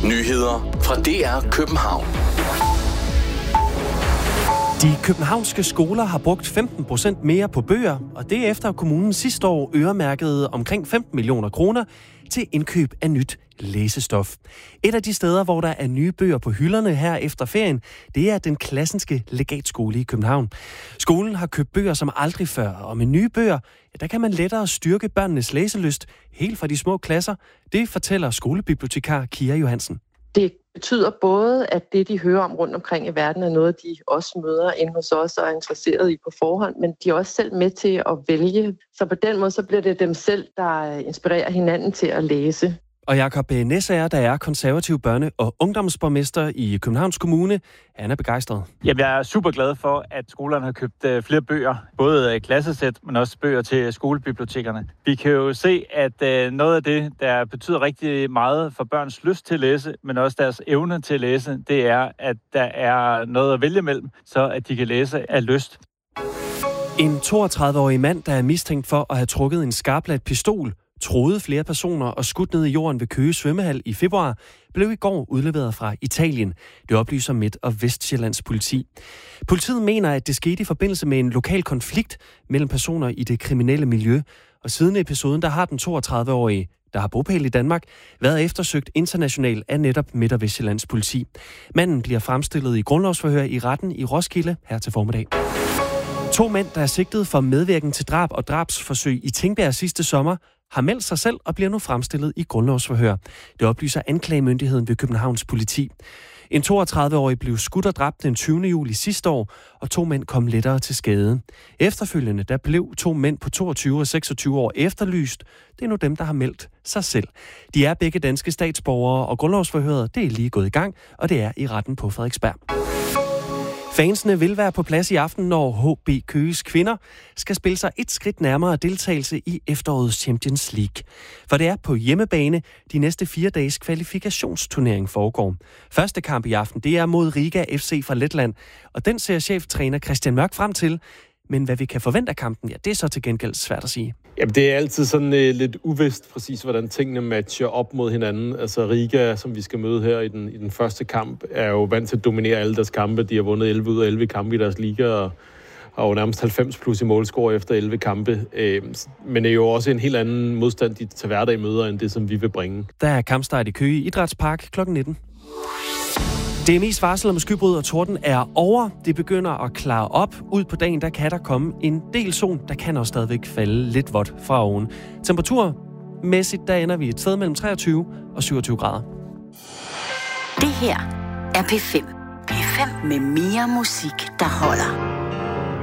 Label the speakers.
Speaker 1: Nyheder fra DR København.
Speaker 2: De københavnske skoler har brugt 15% mere på bøger, og det efter kommunen sidste år øremærkede omkring 15 millioner kroner til indkøb af nyt læsestof. Et af de steder, hvor der er nye bøger på hylderne her efter ferien, det er den Klassenske Legatskole i København. Skolen har købt bøger som aldrig før, og med nye bøger, der kan man lettere styrke børnenes læselyst helt fra de små klasser. Det fortæller skolebibliotekar Kira Johansen.
Speaker 3: Det betyder både, at det, de hører om rundt omkring i verden, er noget, de også møder inde hos os og er interesseret i på forhånd, men de er også selv med til at vælge. Så på den måde så bliver det dem selv, der inspirerer hinanden til at læse.
Speaker 2: Og Jakob Næsager, der er konservativ børne- og ungdomsborgmester i Københavns Kommune, han er begejstret.
Speaker 4: Jamen, jeg er super glad for, at skolerne har købt flere bøger, både klassesæt, men også bøger til skolebibliotekerne. Vi kan jo se, at noget af det, der betyder rigtig meget for børns lyst til at læse, men også deres evne til at læse, det er, at der er noget at vælge mellem, så at de kan læse af lyst.
Speaker 2: En 32-årig mand, der er mistænkt for at have trukket en skarpladt pistol, troede flere personer og skudt ned i jorden ved Køge svømmehal i februar, blev i går udleveret fra Italien. Det oplyser Midt- og Vestsjællands politi. Politiet mener, at det skete i forbindelse med en lokal konflikt mellem personer i det kriminelle miljø. Og siden episoden, der har den 32-årige, der har bopæl i Danmark, været eftersøgt internationalt af netop Midt- og Vestsjællands politi. Manden bliver fremstillet i grundlovsforhør i retten i Roskilde her til formiddag. 2 mænd, der er sigtet for medvirken til drab og drabsforsøg i Tingbjerg sidste sommer, har meldt sig selv og bliver nu fremstillet i grundlovsforhør. Det oplyser anklagemyndigheden ved Københavns politi. En 32-årig blev skudt og dræbt den 20. juli sidste år, og 2 mænd kom lettere til skade. Efterfølgende der blev 2 mænd på 22 og 26 år efterlyst. Det er nu dem, der har meldt sig selv. De er begge danske statsborgere, og grundlovsforhøret det er lige gået i gang, og det er i retten på Frederiksberg. Fansene vil være på plads i aften, når HB Køges kvinder skal spille sig et skridt nærmere deltagelse i efterårets Champions League. For det er på hjemmebane, de næste 4 dages kvalifikationsturnering foregår. Første kamp i aften, det er mod Riga FC fra Letland, og den ser cheftræner Christian Mørk frem til. Men hvad vi kan forvente af kampen, ja, det er så til gengæld svært at sige.
Speaker 5: Jamen, det er altid sådan lidt uvist præcis, hvordan tingene matcher op mod hinanden. Altså Riga, som vi skal møde her i den første kamp, er jo vant til at dominere alle deres kampe. De har vundet 11 ud af 11 kampe i deres liga, og har jo nærmest 90 plus i målscore efter 11 kampe. Men er jo også en helt anden modstand, de til hverdag møder, end det, som vi vil bringe.
Speaker 2: Der er kampstart i Køge Idrætspark kl. 19. DMI's varsel om skybrud og torden er over. Det begynder at klare op. Ud på dagen, der kan der komme en del sol. Der kan også stadigvæk falde lidt vådt fra oven. Temperaturmæssigt, der ender vi et sted mellem 23 og 27 grader.
Speaker 6: Det her er P5. P5 med mere musik, der holder.